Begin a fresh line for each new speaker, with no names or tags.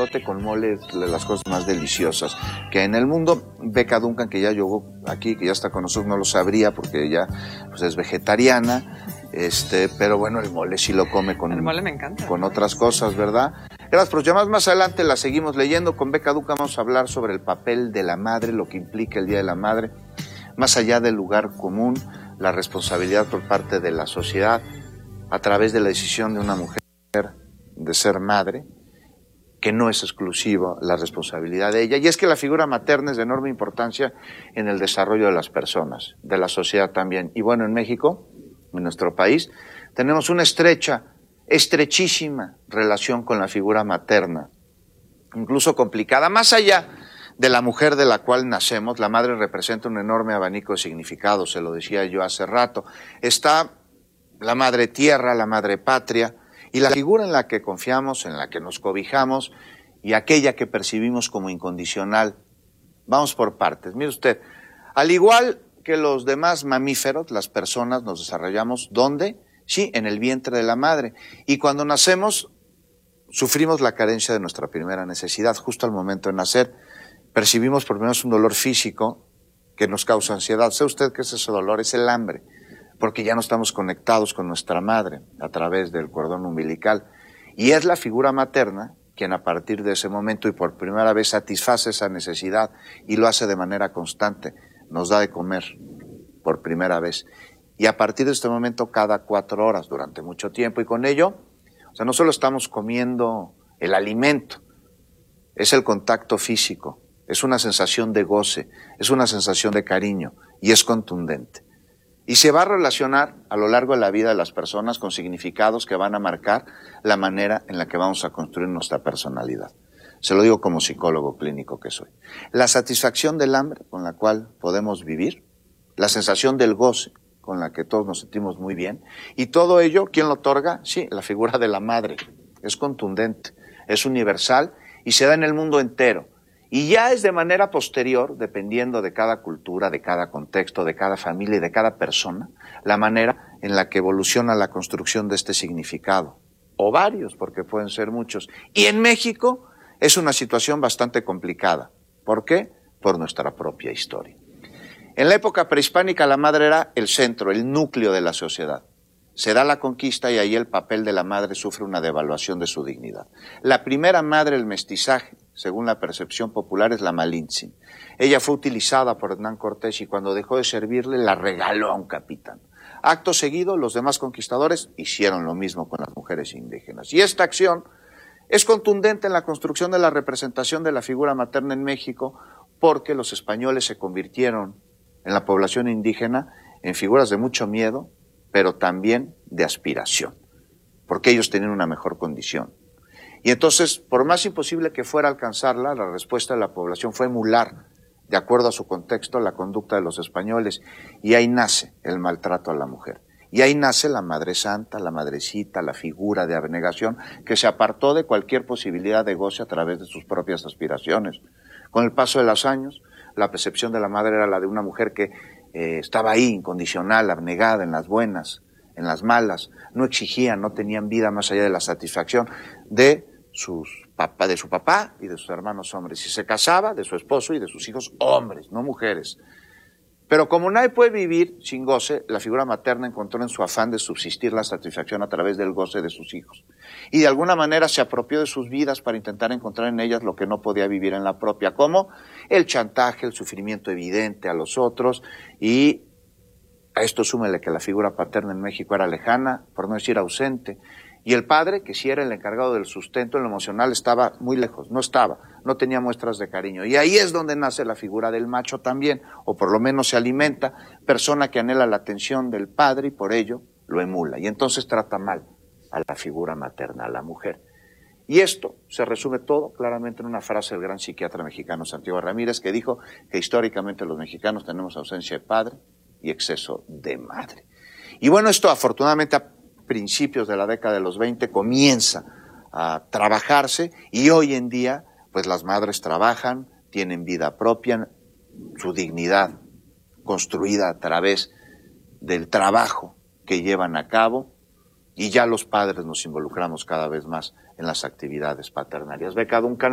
ajolote con mole es de las cosas más deliciosas que en el mundo. Beca Duncan, que ya llegó aquí, que ya está con nosotros, no lo sabría porque ella pues, es vegetariana, pero bueno, el mole sí lo come con,
el mole me encanta,
con otras cosas, ¿verdad? Gracias por los llamados. Más adelante la seguimos leyendo. Con Beca Duncan vamos a hablar sobre el papel de la madre, lo que implica el Día de la Madre, más allá del lugar común, la responsabilidad por parte de la sociedad a través de la decisión de una mujer de ser madre, que no es exclusiva la responsabilidad de ella. Y es que la figura materna es de enorme importancia en el desarrollo de las personas, de la sociedad también. Y bueno, en México, en nuestro país, tenemos una estrechísima relación con la figura materna, incluso complicada. Más allá de la mujer de la cual nacemos, la madre representa un enorme abanico de significados, se lo decía yo hace rato. Está la madre tierra, la madre patria, y la figura en la que confiamos, en la que nos cobijamos, y aquella que percibimos como incondicional. Vamos por partes. Mire usted, al igual que los demás mamíferos, las personas nos desarrollamos, ¿dónde? Sí, en el vientre de la madre. Y cuando nacemos, sufrimos la carencia de nuestra primera necesidad. Justo al momento de nacer, percibimos por lo menos un dolor físico que nos causa ansiedad. ¿Sabe usted qué es ese dolor? Es el hambre, porque ya no estamos conectados con nuestra madre a través del cordón umbilical. Y es la figura materna quien a partir de ese momento y por primera vez satisface esa necesidad y lo hace de manera constante. Nos da de comer por primera vez. Y a partir de este momento cada 4 horas durante mucho tiempo. Y con ello, o sea, no solo estamos comiendo el alimento, es el contacto físico, es una sensación de goce, es una sensación de cariño y es contundente. Y se va a relacionar a lo largo de la vida de las personas con significados que van a marcar la manera en la que vamos a construir nuestra personalidad. Se lo digo como psicólogo clínico que soy. La satisfacción del hambre con la cual podemos vivir, la sensación del goce con la que todos nos sentimos muy bien, y todo ello, ¿quién lo otorga? Sí, la figura de la madre. Es contundente, es universal y se da en el mundo entero. Y ya es de manera posterior, dependiendo de cada cultura, de cada contexto, de cada familia y de cada persona, la manera en la que evoluciona la construcción de este significado. O varios, porque pueden ser muchos. Y en México es una situación bastante complicada. ¿Por qué? Por nuestra propia historia. En la época prehispánica la madre era el centro, el núcleo de la sociedad. Se da la conquista y ahí el papel de la madre sufre una devaluación de su dignidad. La primera madre del mestizaje, según la percepción popular, es la Malintzin. Ella fue utilizada por Hernán Cortés y cuando dejó de servirle la regaló a un capitán. Acto seguido, los demás conquistadores hicieron lo mismo con las mujeres indígenas. Y esta acción es contundente en la construcción de la representación de la figura materna en México porque los españoles se convirtieron en la población indígena en figuras de mucho miedo, pero también de aspiración, porque ellos tenían una mejor condición. Y entonces, por más imposible que fuera alcanzarla, la respuesta de la población fue emular, de acuerdo a su contexto, la conducta de los españoles, y ahí nace el maltrato a la mujer. Y ahí nace la Madre Santa, la Madrecita, la figura de abnegación, que se apartó de cualquier posibilidad de goce a través de sus propias aspiraciones. Con el paso de los años, la percepción de la madre era la de una mujer que estaba ahí, incondicional, abnegada, en las buenas, en las malas, no exigían, no tenían vida más allá de la satisfacción de su papá y de sus hermanos hombres. Si se casaba, de su esposo y de sus hijos hombres, no mujeres. Pero como nadie puede vivir sin goce, la figura materna encontró en su afán de subsistir la satisfacción a través del goce de sus hijos. Y de alguna manera se apropió de sus vidas para intentar encontrar en ellas lo que no podía vivir en la propia, como el chantaje, el sufrimiento evidente a los otros, y a esto súmele que la figura paterna en México era lejana, por no decir ausente, y el padre, que sí era el encargado del sustento en lo emocional, estaba muy lejos, no tenía muestras de cariño. Y ahí es donde nace la figura del macho también, o por lo menos se alimenta, persona que anhela la atención del padre y por ello lo emula. Y entonces trata mal a la figura materna, a la mujer. Y esto se resume todo claramente en una frase del gran psiquiatra mexicano Santiago Ramírez, que dijo que históricamente los mexicanos tenemos ausencia de padre y exceso de madre. Y bueno, esto afortunadamente a principios de la década de los 20 comienza a trabajarse y hoy en día pues las madres trabajan, tienen vida propia, su dignidad construida a través del trabajo que llevan a cabo y ya los padres nos involucramos cada vez más en las actividades paternales. Beca Duncan.